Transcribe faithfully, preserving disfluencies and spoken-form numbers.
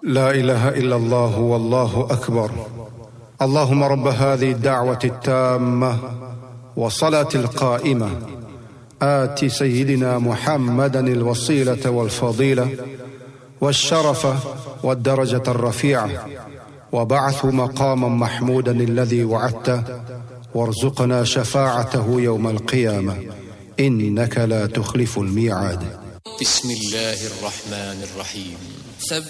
لا إله إلا الله والله أكبر. اللهم رب هذه الدعوة التامة والصلاة القائمة آت سيدنا محمدا الوسيلة والفضيلة والشرف والدرجة الرفيعة وبعثه مقاما محمودا الذي وعدته وارزقنا شفاعته يوم القيامة إنك لا تخلف الميعاد. بسم الله الرحمن الرحيم.